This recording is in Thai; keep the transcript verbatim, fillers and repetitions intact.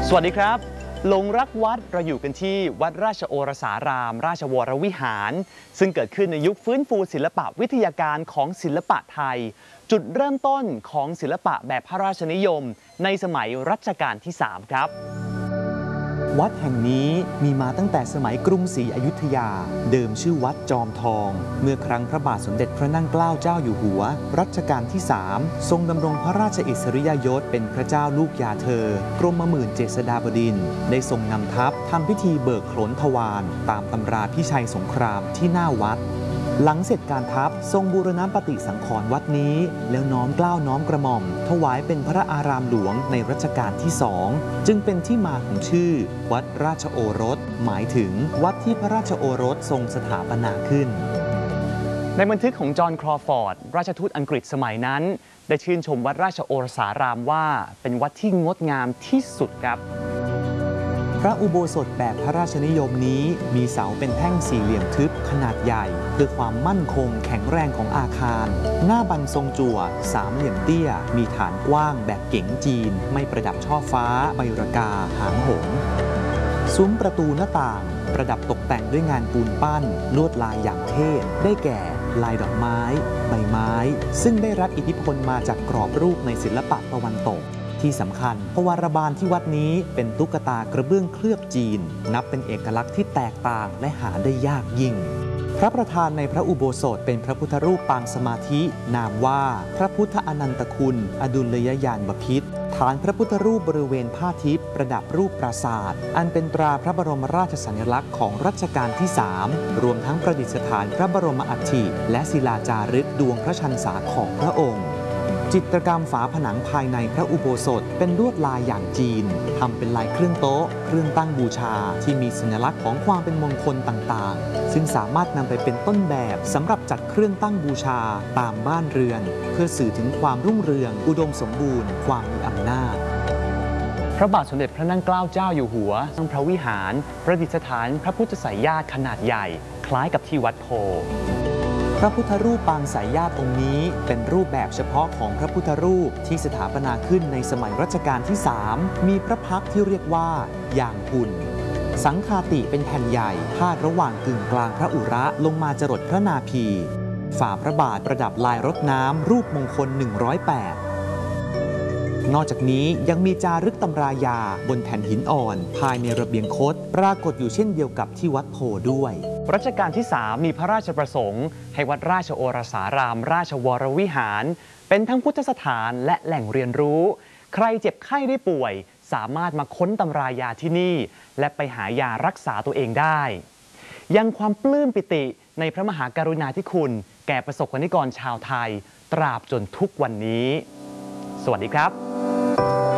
สวัสดีครับหลงรักวัดเราอยู่กันที่วัดราชโอรสารามราชวรวิหารซึ่งเกิดขึ้นในยุคฟื้นฟูศิลปะวิทยาการของศิลปะไทยจุดเริ่มต้นของศิลปะแบบพระราชนิยมในสมัยรัชกาลที่สามครับวัดแห่งนี้มีมาตั้งแต่สมัยกรุงศรีอยุธยาเดิมชื่อวัดจอมทองเมื่อครั้งพระบาทสมเด็จพระนั่งเกล้าเจ้าอยู่หัวรัชกาลที่สามทรงดำรงพระราชอิสริยยศเป็นพระเจ้าลูกยาเธอกรมหมื่นเจษฎาบดินทร์ได้ทรงนำทัพทำพิธีเบิกโขนทวารตามตำราพิชัยสงครามที่หน้าวัดหลังเสร็จการทัพทรงบูรณปฏิสังขรณ์วัดนี้แล้วน้อมเกล้าน้อมกระหม่อมถวายเป็นพระอารามหลวงในรัชกาลที่สองจึงเป็นที่มาของชื่อวัดราชโอรสหมายถึงวัดที่พระราชโอรสทรงสถาปนาขึ้นในบันทึกของจอห์นคลอฟอร์ดราชทูตอังกฤษสมัยนั้นได้ชื่นชมวัดราชโอรสารามว่าเป็นวัดที่งดงามที่สุดครับพระอุโบสถแบบพระราชนิยมนี้มีเสาเป็นแท่งสี่เหลี่ยมทึบขนาดใหญ่เพื่อความมั่นคงแข็งแรงของอาคารหน้าบันทรงจั่วสามเหลี่ยมเตี้ยมีฐานกว้างแบบเก๋งจีนไม่ประดับช่อฟ้าใบรากาหางหงส์ซุ้มประตูหน้าต่างประดับตกแต่งด้วยงานปูนปั้นลวดลายอย่างเทพได้แก่ลายดอกไม้ใบไม้ซึ่งได้รับอิทธิพลมาจากกรอบรูปในศิลปะตะวันตกที่สำคัญพวารบาลที่วัดนี้เป็นตุ๊กตากระเบื้องเคลือบจีนนับเป็นเอกลักษณ์ที่แตกต่างและหาได้ยากยิ่งพระประธานในพระอุโบสถเป็นพระพุทธรูปปางสมาธินามว่าพระพุทธอนันตคุณอดุลยญาณบพิตรฐานพระพุทธรูปบริเวณผ้าทิพย์ประดับรูปปราสาทอันเป็นตราพระบรมราชสัญลักษณ์ของรัชกาลที่สามรวมทั้งประดิษฐานพระบรมอัฐิและศิลาจารึกดวงพระชันษาของพระองค์จิตรกรรมฝาผนังภายในพระอุโบสถเป็นลวดลายอย่างจีนทำเป็นลายเครื่องโต๊ะเครื่องตั้งบูชาที่มีสัญลักษณ์ของความเป็นมงคลต่างๆซึ่งสามารถนำไปเป็นต้นแบบสำหรับจัดเครื่องตั้งบูชาตามบ้านเรือนเพื่อสื่อถึงความรุ่งเรืองอุดมสมบูรณ์ความมีอำนาจพระบาทสมเด็จพระนั่งเกล้าเจ้าอยู่หัวทรงพระวิหารประดิษฐานพระพุทธไสยญาติขนาดใหญ่คล้ายกับที่วัดโพพระพุทธรูปปางสายญาติองค์นี้เป็นรูปแบบเฉพาะของพระพุทธรูปที่สถาปนาขึ้นในสมัยรัชกาลที่สามมีพระพักตร์ที่เรียกว่าย่างหุ่นสังฆาติเป็นแผ่นใหญ่พาดระหว่างกึ่งกลางพระอุระลงมาจรดพระนาภีฝ่าพระบาทประดับลายรดน้ำรูปมงคลหนึ่งร้อยแปดนอกจากนี้ยังมีจารึกตำรายาบนแผ่นหินอ่อนภายในระเบียงคดปรากฏอยู่เช่นเดียวกับที่วัดโพด้วยรัชกาลที่สามมีพระราชประสงค์ให้วัดราชโอรสารามราชวรวิหารเป็นทั้งพุทธสถานและแหล่งเรียนรู้ใครเจ็บไข้ได้ป่วยสามารถมาค้นตำรายาที่นี่และไปหายารักษาตัวเองได้ยังความปลื้มปิติในพระมหากรุณาธิคุณแก่ประสบกนิกรชาวไทยตราบจนทุกวันนี้สวัสดีครับ